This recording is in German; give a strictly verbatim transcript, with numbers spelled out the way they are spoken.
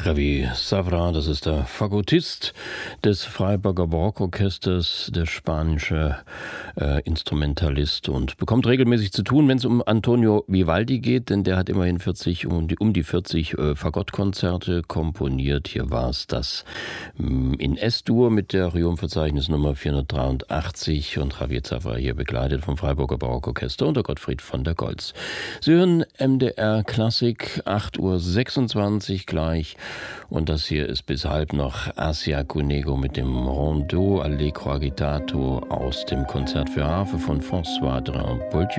Javi Savra, das ist der Fagottist des Freiburger Barockorchesters, der spanische äh, Instrumentalist, und bekommt regelmäßig zu tun, wenn es um Antonio Vivaldi geht, denn der hat immerhin vierzig, um die, um die vierzig äh, Fagottkonzerte komponiert. Hier war es das mh, in S-Dur mit der Triumphverzeichnis Nummer vierhundertdreiundachtzig und Javier Savra hier begleitet vom Freiburger Barockorchester unter Gottfried von der Goltz. Sie hören M D R Klassik, acht Uhr sechsundzwanzig gleich. Und das hier ist bis halb noch Asia Cunego mit dem Rondeau Allegro Agitato aus dem Konzert für Harfe von François Drin-Bouldieu.